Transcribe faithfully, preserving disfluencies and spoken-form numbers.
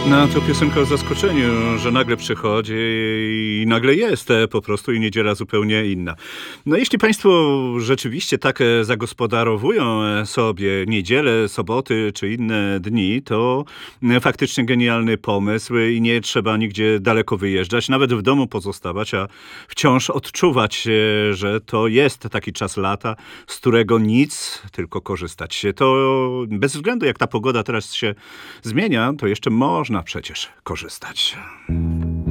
No, to piosenka o zaskoczeniu, że nagle przychodzi i nagle jest e, po prostu i niedziela zupełnie inna. No jeśli państwo rzeczywiście tak e, zagospodarowują e, sobie niedzielę, soboty czy inne dni, to e, faktycznie genialny pomysł i nie trzeba nigdzie daleko wyjeżdżać, nawet w domu pozostawać, a wciąż odczuwać, e, że to jest taki czas lata, z którego nic, tylko korzystać. To bez względu jak ta pogoda teraz się zmienia, to jeszcze można przecież korzystać.